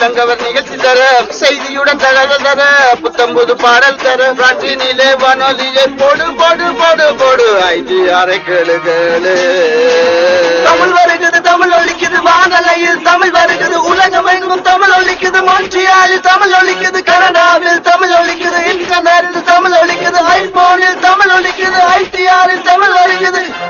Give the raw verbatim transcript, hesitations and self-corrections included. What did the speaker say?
தங்கவர் நிகழ்ச்சி தர செய்தியுடன் தகவல் தர புத்தம்புது பாடல் தர பிரான்சினிலே வானொலியை போடு போடு போடு போடு ஐடி அரை கேளு கேளு தமிழ் வருகிறது தமிழ் ஒலிக்குது வானலையில் தமிழ் வருகிறது உலகம் எங்கும் தமிழ் ஒலிக்குது மொன்றியாலில் தமிழ் ஒலிக்குது கனடாவில் தமிழ் ஒலிக்குது